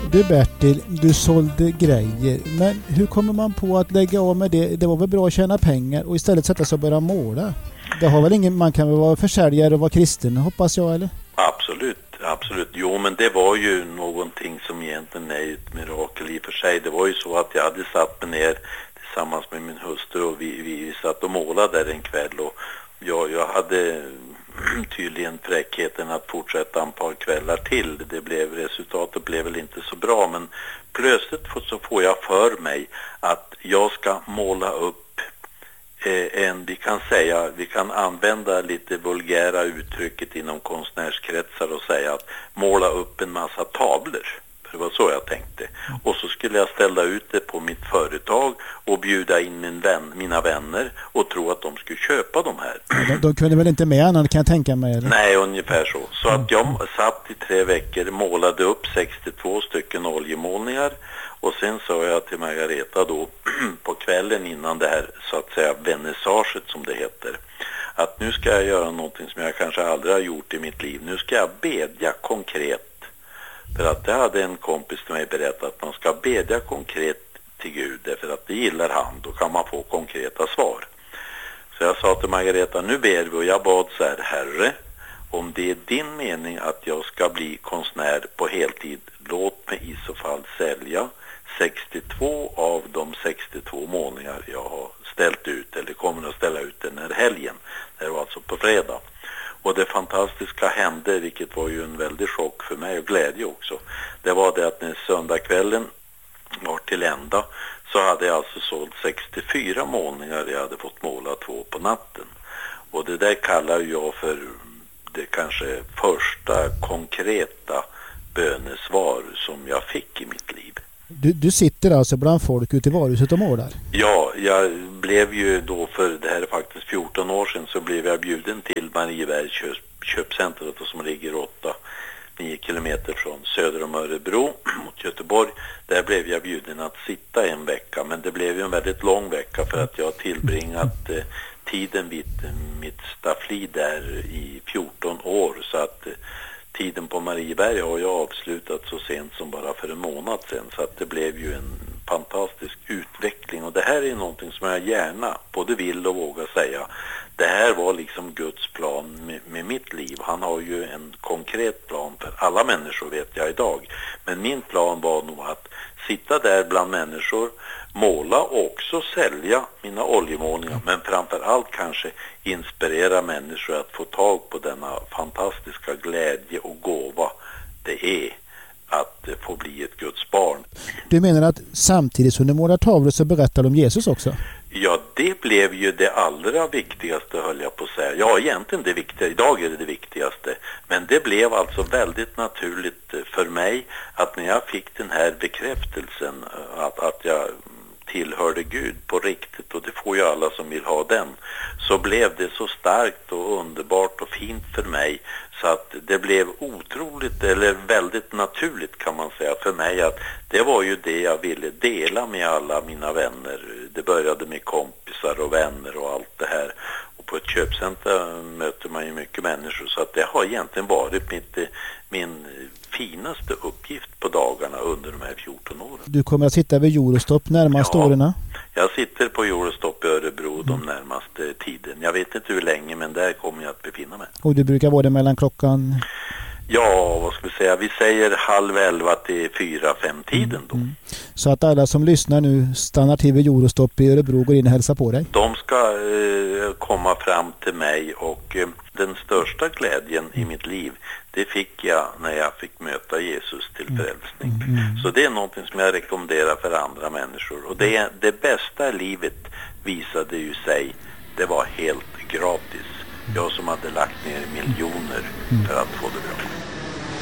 Du Bertil, du sålde grejer. Men hur kommer man på att lägga av med det? Det var väl bra att tjäna pengar och istället sätta sig och börja måla? Det har väl ingen, man kan väl vara försäljare och vara kristen, hoppas jag, eller? Absolut. Jo, men det var ju någonting som egentligen är ett mirakel i för sig. Det var ju så att jag hade satt mig ner tillsammans med min hustru och vi satt och målade där en kväll och jag hade tydligen fräckheten att fortsätta en par kvällar till. Resultatet blev väl inte så bra, men plötsligt så får jag för mig att jag ska måla upp vi kan använda lite vulgära uttrycket inom konstnärskretsar och säga att måla upp en massa tavlor. För det var så jag tänkte. Och så skulle jag ställa ut det på mitt företag och bjuda in mina vänner och tro att de skulle köpa de här. De kunde väl inte med annan, kan jag tänka mig? Eller? Nej, ungefär så. Så att jag satt i 3 veckor, målade upp 62 stycken oljemålningar. Och sen sa jag till Margareta då på kvällen innan det här, så att säga, vernissaget som det heter, att nu ska jag göra någonting som jag kanske aldrig har gjort i mitt liv. Nu ska jag bedja konkret. För att det hade en kompis till mig berättat att man ska bedja konkret till Gud, därför att det gillar han. Då kan man få konkreta svar. Så jag sa till Margareta, nu ber vi, och jag bad så här: Herre, om det är din mening att jag ska bli konstnär på heltid, låt mig i så fall sälja 62 av de 62 målningar jag har ställt ut, eller kommer att ställa ut den här helgen. Det var alltså på fredag. Och det fantastiska hände, vilket var ju en väldig chock för mig och glädje också. Det var det att när söndagskvällen var till ända så hade jag alltså sålt 64 målningar. Jag hade fått måla 2 på natten. Och det där kallar jag för det kanske första konkreta bönesvar som jag fick i mitt liv. Du sitter alltså bland folk ute i varuhuset och målar? Ja, jag blev ju då, för det här är faktiskt 14 år sedan, så blev jag bjuden till Mariebergs köpcentret som ligger 8-9 kilometer från söder om Örebro mot Göteborg. Där blev jag bjuden att sitta en vecka, men det blev ju en väldigt lång vecka för att jag har tillbringat tiden vid mitt staffli där i 14 år, så att tiden på Marieberg har jag avslutat så sent som bara för en månad sedan, så att det blev ju en fantastisk utveckling. Och det här är någonting som jag gärna både vill och vågar säga. Det här var liksom Guds plan med mitt liv. Han har ju en konkret plan för alla människor, vet jag idag. Men min plan var nog att sitta där bland människor, måla och också sälja mina oljemålningar. Men framförallt kanske inspirera människor att få tag på denna fantastiska glädje och gåva det är att få bli ett Guds barn. Du menar att samtidigt som du målar tavlor så berättar de om Jesus också? Ja, det blev ju det allra viktigaste, höll jag på att säga. Ja, egentligen det viktiga. Idag är det viktigaste. Men det blev alltså väldigt naturligt för mig att när jag fick den här bekräftelsen att jag tillhörde Gud på riktigt, och det får ju alla som vill ha den, så blev det så starkt och underbart och fint för mig så att det blev otroligt, eller väldigt naturligt kan man säga för mig, att det var ju det jag ville dela med alla mina vänner. Det började med kompisar och vänner och allt det här, och på ett köpcenter möter man ju mycket människor, så att det har egentligen varit min finaste uppgift på dagarna under de här 14 åren. Du kommer att sitta vid Eurostop närmaste åren? Jag sitter på Eurostop i Örebro de närmaste tiden. Jag vet inte hur länge, men där kommer jag att befinna mig. Och du brukar vara där mellan klockan? Ja, vad ska vi säga? Vi säger 10:30 till 4-5 tiden då. Så att alla som lyssnar nu stannar till vid Eurostop i Örebro och går in och hälsar på dig? De ska komma fram till mig, och den största glädjen i mitt liv, det fick jag när jag fick möta Jesus till frälsning. Så det är någonting som jag rekommenderar för andra människor. Och det bästa i livet visade ju sig, det var helt gratis. Jag som hade lagt ner miljoner för att få det bra.